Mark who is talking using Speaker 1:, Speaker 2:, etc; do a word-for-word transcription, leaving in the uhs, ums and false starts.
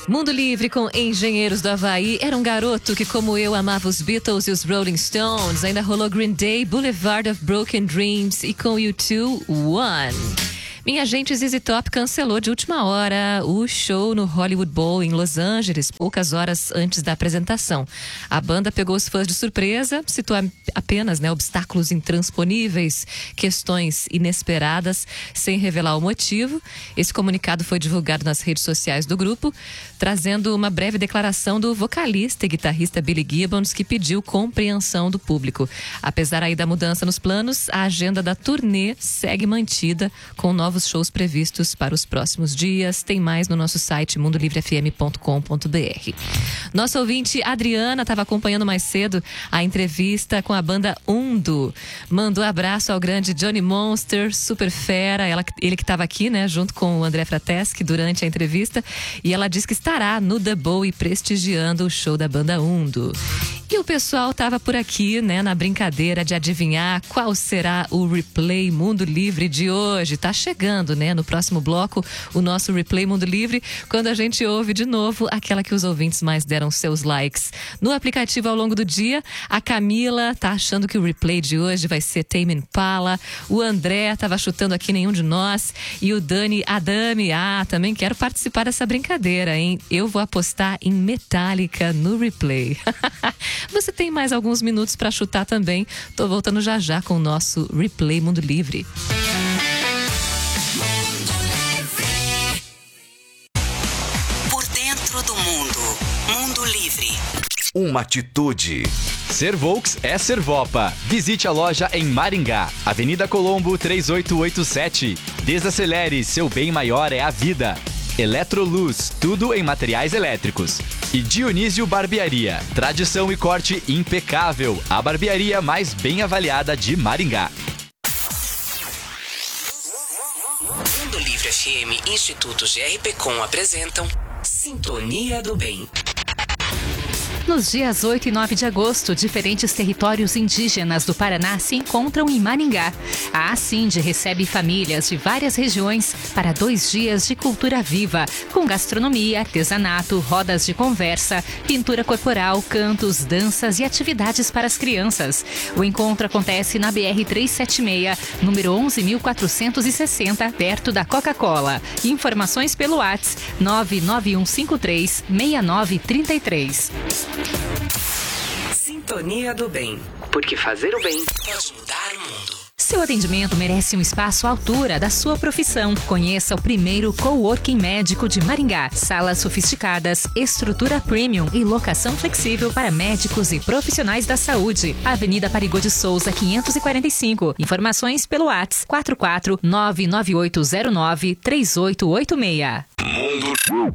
Speaker 1: Mundo Livre com Engenheiros do Havaí. Era um garoto que, como eu, amava os Beatles e os Rolling Stones. Ainda rolou Green Day, Boulevard of Broken Dreams e com U dois, One. Minha gente, Z Z Top cancelou de última hora o show no Hollywood Bowl em Los Angeles, poucas horas antes da apresentação. A banda pegou os fãs de surpresa, citou apenas né, obstáculos intransponíveis, questões inesperadas, sem revelar o motivo. Esse comunicado foi divulgado nas redes sociais do grupo, trazendo uma breve declaração do vocalista e guitarrista Billy Gibbons, que pediu compreensão do público. Apesar aí da mudança nos planos, a agenda da turnê segue mantida, com novos shows previstos para os próximos dias. Tem mais no nosso site mundo livre f m ponto com ponto b r. Nossa ouvinte Adriana estava acompanhando mais cedo a entrevista com a banda Undo. Mandou abraço ao grande Johnny Monster, super fera, ela, ele que estava aqui, né, junto com o André Frateschi durante a entrevista, e ela disse que estará no The Bowl prestigiando o show da banda Undo. E o pessoal estava por aqui, né, na brincadeira de adivinhar qual será o Replay Mundo Livre de hoje. Tá chegando, né, no próximo bloco, o nosso Replay Mundo Livre, quando a gente ouve de novo aquela que os ouvintes mais deram seus likes no aplicativo ao longo do dia. A Camila tá achando que o Replay de hoje vai ser Tame Impala. O André tava chutando aqui nenhum de nós. E o Dani Adami, ah, também quero participar dessa brincadeira, hein? Eu vou apostar em Metallica no Replay. Você tem mais alguns minutos para chutar também. Tô voltando já já com o nosso Replay Mundo Livre.
Speaker 2: Por dentro do mundo. Mundo Livre.
Speaker 3: Uma atitude.
Speaker 4: Ser Volks é Servopa. Visite a loja em Maringá, Avenida Colombo três oito oito sete. Desacelere, seu bem maior é a vida. Eletroluz, tudo em materiais elétricos. E Dionísio Barbearia, tradição e corte impecável. A barbearia mais bem avaliada de Maringá.
Speaker 2: Mundo Livre F M e Instituto G R P Com apresentam Sintonia do Bem.
Speaker 5: Nos dias oito e nove de agosto, diferentes territórios indígenas do Paraná se encontram em Maringá. A Ascinde recebe famílias de várias regiões para dois dias de cultura viva, com gastronomia, artesanato, rodas de conversa, pintura corporal, cantos, danças e atividades para as crianças. O encontro acontece na B R trezentos e setenta e seis, número onze mil quatrocentos e sessenta, perto da Coca-Cola. Informações pelo WhatsApp nove nove um cinco três seis nove três três.
Speaker 2: Sintonia do Bem. Porque fazer o bem pode mudar o mundo.
Speaker 5: Seu atendimento merece um espaço à altura da sua profissão. Conheça o primeiro coworking médico de Maringá. Salas sofisticadas, estrutura premium e locação flexível para médicos e profissionais da saúde. Avenida Parigô de Souza, quinhentos e quarenta e cinco. Informações pelo WhatsApp quatro quatro nove nove oito zero nove três oito oito seis.
Speaker 3: Mundo